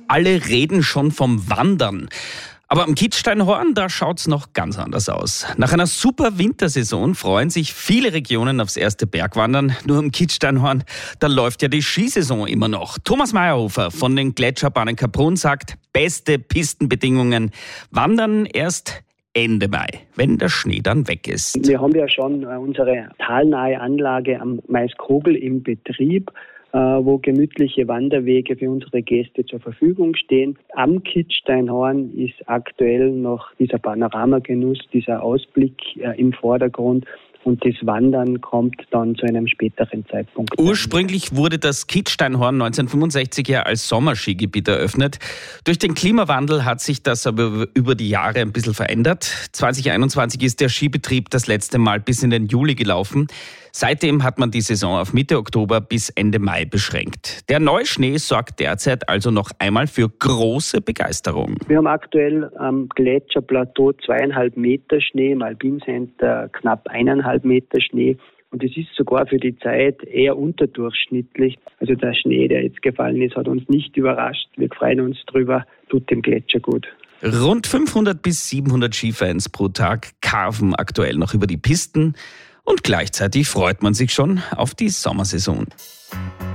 Alle reden schon vom Wandern. Aber am Kitzsteinhorn, da schaut's noch ganz anders aus. Nach einer super Wintersaison freuen sich viele Regionen aufs erste Bergwandern. Nur am Kitzsteinhorn, da läuft ja die Skisaison immer noch. Thomas Meyerhofer von den Gletscherbahnen Kaprun sagt, beste Pistenbedingungen. Wandern erst Ende Mai, wenn der Schnee dann weg ist. Wir haben ja schon unsere talnahe Anlage am Maiskogel im Betrieb, wo gemütliche Wanderwege für unsere Gäste zur Verfügung stehen. Am Kitzsteinhorn ist aktuell noch dieser Panoramagenuss, dieser Ausblick im Vordergrund. Und das Wandern kommt dann zu einem späteren Zeitpunkt. Ursprünglich wurde das Kitzsteinhorn 1965 ja als Sommerskigebiet eröffnet. Durch den Klimawandel hat sich das aber über die Jahre ein bisschen verändert. 2021 ist der Skibetrieb das letzte Mal bis in den Juli gelaufen. Seitdem hat man die Saison auf Mitte Oktober bis Ende Mai beschränkt. Der Neuschnee sorgt derzeit also noch einmal für große Begeisterung. Wir haben aktuell am Gletscherplateau 2,5 Meter Schnee, im Alpincenter knapp 1,5 Meter Schnee. Und es ist sogar für die Zeit eher unterdurchschnittlich. Also der Schnee, der jetzt gefallen ist, hat uns nicht überrascht. Wir freuen uns drüber, tut dem Gletscher gut. Rund 500 bis 700 Skifans pro Tag carven aktuell noch über die Pisten. Und gleichzeitig freut man sich schon auf die Sommersaison.